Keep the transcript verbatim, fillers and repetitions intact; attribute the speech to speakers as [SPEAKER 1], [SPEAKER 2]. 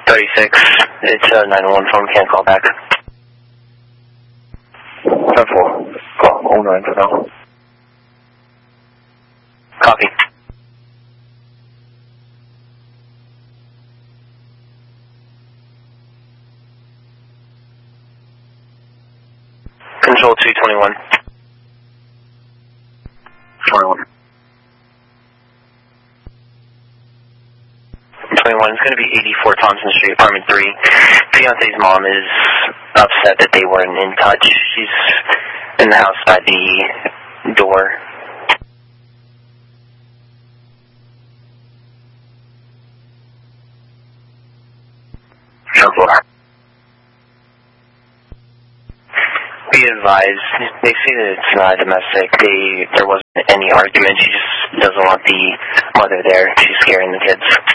[SPEAKER 1] thirty-six, it's a nine one one phone, can't call back. ten four, call oh nine for now. Copy. Control two twenty-one. twenty-one. twenty-one is going to be eighty-four Thompson Street, apartment three. Fiance's mom is upset that they weren't in touch. She's in the house by the door. Be advised, they say that it's not domestic. They, there wasn't any argument. She just doesn't want the mother there. She's scaring the kids.